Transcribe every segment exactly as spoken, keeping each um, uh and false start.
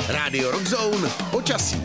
Rádio Rockzone počasí.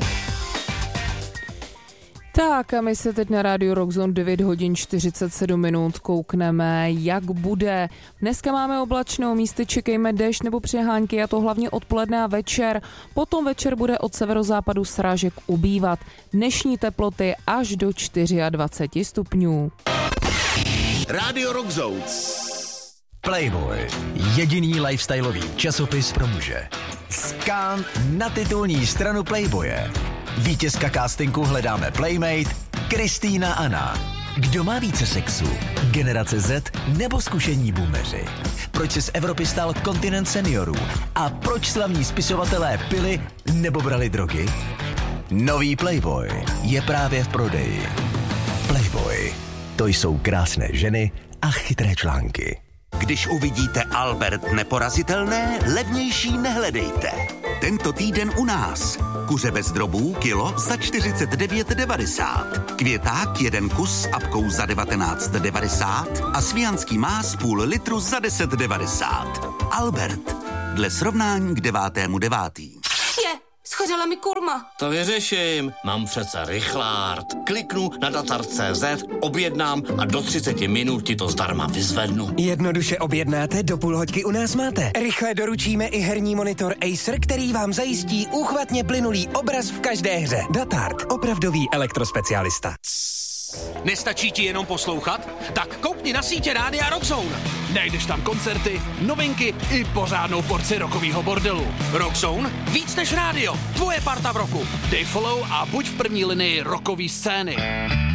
Tak a my se teď na Rádiu Rockzone devět hodin čtyřicet sedm minut koukneme, jak bude. Dneska máme oblačnou, místy čekejme déšť nebo přehánky, a to hlavně odpoledne a večer. Potom večer bude od severozápadu srážek ubývat. Dnešní teploty až do dvacet čtyři stupňů. Rádio Rockzone. Playboy. Jediný lifestyleový časopis pro muže. Skán na titulní stranu Playboye. Vítězka castingu Hledáme Playmate, Kristýna Anna. Kdo má více sexu? Generace Z nebo zkušení boomeři? Proč se z Evropy stal kontinent seniorů? A proč slavní spisovatelé pili nebo brali drogy? Nový Playboy je právě v prodeji. Playboy. To jsou krásné ženy a chytré články. Když uvidíte Albert neporazitelné, levnější nehledejte. Tento týden u nás. Kuře bez drobů kilo za čtyřicet devět devadesát. Květák jeden kus s apkou za devatenáct devadesát a svijanský más půl litru za deset devadesát. Albert. Dle srovnání k devátému devátý. Je, schořela mi kurma. To vyřeším. Mám přece rychlárd. Kliknu na datar tečka cé zet, objednám a do třicet minut ti to zdarma vyzvednu. Jednoduše objednáte, do půl hoďky u nás máte. Rychle doručíme i herní monitor Acer, který vám zajistí úchvatně plynulý obraz v každé hře. Datard. Opravdový elektrospecialista. Nestačí ti jenom poslouchat? Tak koukni na sítě Rádia Rockzone. Najdeš tam koncerty, novinky i pořádnou porci rockovýho bordelu. Rockzone? Víc než rádio. Tvoje parta v roku. Dej follow a buď v první linii rockové scény.